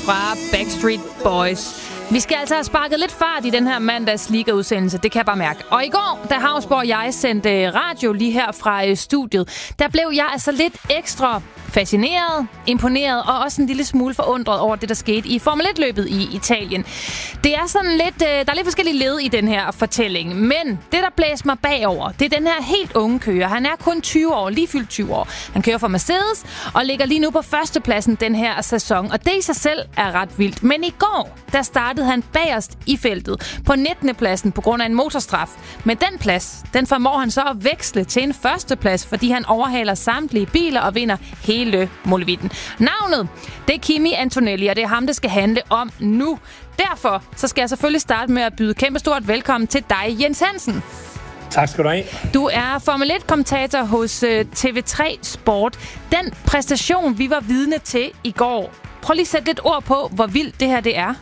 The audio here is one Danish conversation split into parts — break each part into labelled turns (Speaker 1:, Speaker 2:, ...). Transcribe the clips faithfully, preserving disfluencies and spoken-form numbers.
Speaker 1: fra Backstreet Boys. Vi skal altså have sparket lidt fart i den her mandags Liga-udsendelse, det kan jeg bare mærke. Og i går, da Hausborg og jeg sendte radio lige her fra studiet, der blev jeg altså lidt ekstra fascineret, imponeret og også en lille smule forundret over det, der skete i Formel et-løbet i Italien. Det er sådan lidt, der er lidt forskellige led i den her fortælling, men det, der blæser mig bagover, det er den her helt unge kører. Han er kun tyve år, lige fyldt tyve år. Han kører for Mercedes og ligger lige nu på førstepladsen den her sæson, og det i sig selv er ret vildt. Men i går, der startede han bagerst i feltet på nittende pladsen på grund af en motorstraf. Men den plads, den formår han så at veksle til en førsteplads, fordi han overhaler samtlige biler og vinder hele målevitten. Navnet, det er Kimi Antonelli, og det er ham, det skal handle om nu. Derfor så skal jeg selvfølgelig starte med at byde kæmpestort velkommen til dig, Jens Hansen.
Speaker 2: Tak skal du have.
Speaker 1: Du er Formel et-kommentator hos T V tre Sport. Den præstation, vi var vidne til i går, prøv lige at sætte lidt ord på, hvor vildt det her det er.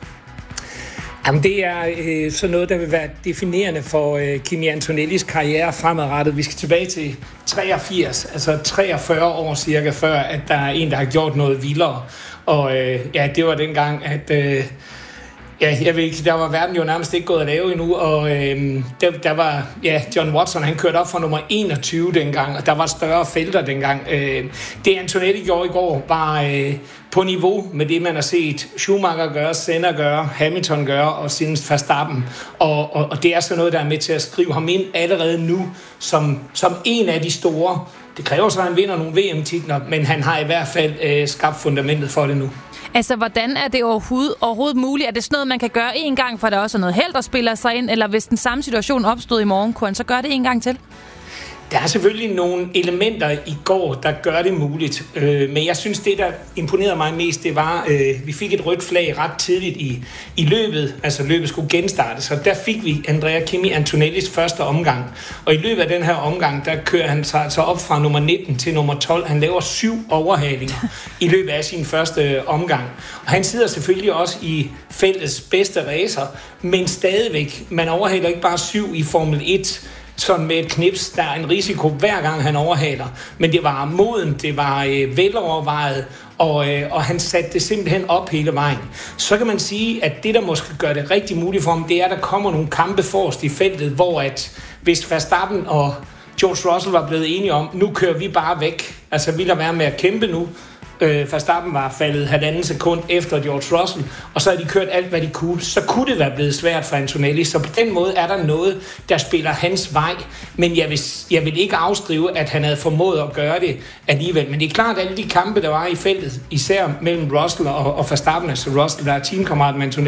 Speaker 2: Jamen, det er øh, sådan noget, der vil være definerende for øh, Kimi Antonellis karriere fremadrettet. Vi skal tilbage til treogfirs, altså treogfyrre år cirka, før at der er en, der har gjort noget vildere. Og øh, ja, det var dengang, at øh, ja, jeg ved ikke, der var verden jo nærmest ikke gået at lave endnu, og øh, der, der var, ja, John Watson, han kørte op fra nummer enogtyve dengang, og der var større felter dengang. Øh, det Antonelli gjorde i går var øh, på niveau med det, man har set Schumacher gøre, Senna gøre, Hamilton gøre og siden Verstappen. Og, og, og det er sådan noget, der er med til at skrive ham ind allerede nu som, som en af de store. Det kræver så, at han vinder nogle V M-titler, men han har i hvert fald øh, skabt fundamentet for det nu.
Speaker 1: Altså, hvordan er det overhovedet, overhovedet muligt? Er det sådan noget, man kan gøre én gang, for der også er noget held, der spiller sig ind? Eller hvis den samme situation opstod i morgen, kunne han så gøre det en gang til?
Speaker 2: Der er selvfølgelig nogle elementer i går, der gør det muligt. Øh, men jeg synes, det, der imponerede mig mest, det var, øh, vi fik et rødt flag ret tidligt i, i løbet. Altså, løbet skulle genstartes, og der fik vi Andrea Kimi Antonellis første omgang. Og i løbet af den her omgang, der kører han sig altså op fra nummer nitten til nummer tolv. Han laver syv overhalinger i løbet af sin første omgang. Og han sidder selvfølgelig også i feltets bedste racer, men stadigvæk, man overhaler ikke bare syv i Formel et, sådan med et knips. Der er en risiko hver gang han overhaler, men det var moden, det var øh, velovervejet, og, øh, og han satte det simpelthen op hele vejen. Så kan man sige, at det, der måske gør det rigtig muligt for ham, det er, at der kommer nogle kampe forrest i feltet, hvor at hvis Verstappen og George Russell var blevet enige om, nu kører vi bare væk, altså vi lader være med at kæmpe nu. Øh, Verstappen var faldet halvanden sekund efter George Russell, og så har de kørt alt, hvad de kunne. Så kunne det være blevet svært for Antonelli. Så på den måde er der noget, der spiller hans vej. Men jeg vil, jeg vil ikke afskrive, at han havde formået at gøre det alligevel. Men det er klart, at alle de kampe, der var i feltet, især mellem Russell og, og Verstappen, altså Russell, der er teamkammerat med Antonelli,